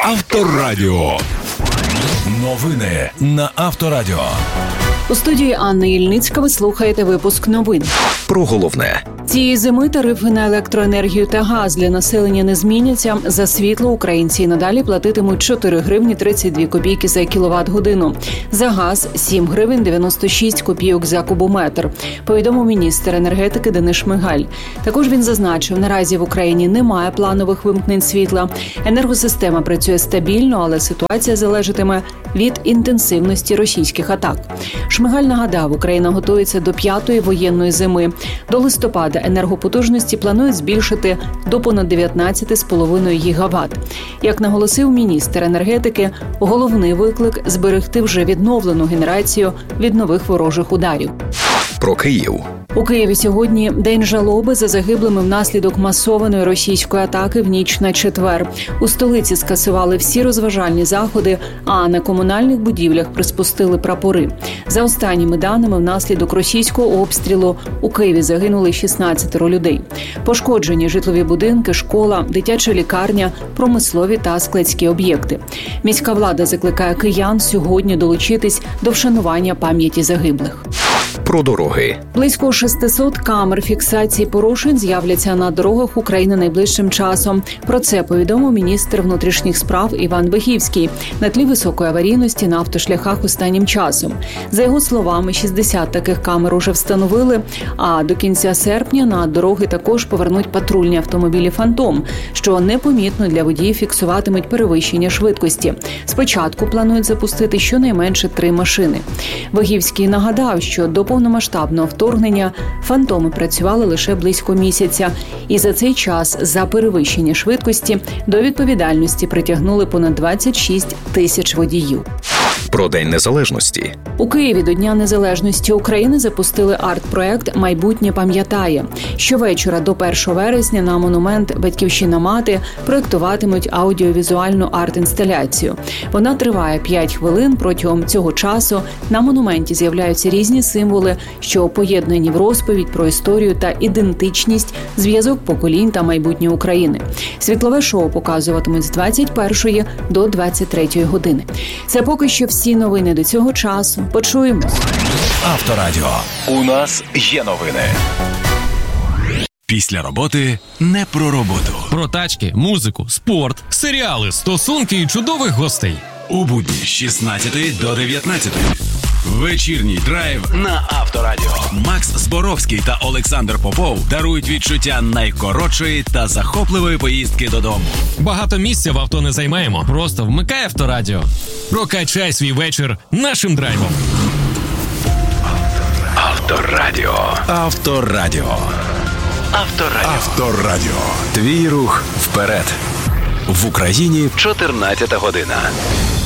Авторадіо. Новини на Авторадіо. У студії Анна Ільницька ви слухаєте випуск новин. Про головне. Цієї зими тарифи на електроенергію та газ для населення не зміняться. За світло українці і надалі платитимуть 4 гривні 32 копійки за кіловат-годину. За газ – 7 гривень 96 копійок за кубометр, повідомив міністр енергетики Денис Шмигаль. Також він зазначив, наразі в Україні немає планових вимкнень світла. Енергосистема працює стабільно, але ситуація залежатиме від інтенсивності російських атак. Шмигаль нагадав, Україна готується до 5-ї воєнної зими. До листопада енергопотужності планують збільшити до понад 19,5 гігават. Як наголосив міністр енергетики, головний виклик – зберегти вже відновлену генерацію від нових ворожих ударів. Про Київ. У Києві сьогодні день жалоби за загиблими внаслідок масованої російської атаки в ніч на четвер. У столиці скасували всі розважальні заходи, а на комунальних будівлях приспустили прапори. За останніми даними, внаслідок російського обстрілу у Києві загинули 16 людей. Пошкоджені житлові будинки, школа, дитяча лікарня, промислові та складські об'єкти. Міська влада закликає киян сьогодні долучитись до вшанування пам'яті загиблих. Про дороги. Близько 600 камер фіксації порушень з'являться на дорогах України найближчим часом. Про це повідомив міністр внутрішніх справ Іван Вихівський на тлі високої аварійності на автошляхах останнім часом. За його словами, 60 таких камер уже встановили, а до кінця серпня на дороги також повернуть патрульні автомобілі «Фантом», що непомітно для водіїв фіксуватимуть перевищення швидкості. Спочатку планують запустити щонайменше 3 машини. Вихівський нагадав, що до повномасштабного вторгнення «Фантоми» працювали лише близько місяця. І за цей час за перевищення швидкості до відповідальності притягнули понад 26 тисяч водіїв. Про День Незалежності. У Києві до Дня Незалежності України запустили арт-проект «Майбутнє пам'ятає». Щовечора до 1 вересня на монумент «Батьківщина-Мати» проєктуватимуть аудіовізуальну арт-інсталяцію. Вона триває 5 хвилин. Протягом цього часу на монументі з'являються різні символи, що поєднані в розповідь про історію та ідентичність, зв'язок поколінь та майбутнє України. Світлове шоу показуватимуть з 21 до 23 години. Це поки що всі новини до цього часу. Почуємось. Авторадіо. У нас є новини. Після роботи не про роботу. Про тачки, музику, спорт, серіали, стосунки і чудових гостей. У будні з 16 до 19. Вечірній драйв на Авторадіо. Макс Зборовський та Олександр Попов дарують відчуття найкоротшої та захопливої поїздки додому. Багато місця в авто не займаємо. Просто вмикай Авторадіо. Прокачай свій вечір нашим драйвом. Авторадіо. Авторадіо. Авторадіо. Авторадіо. Твій рух вперед. В Україні 14 година.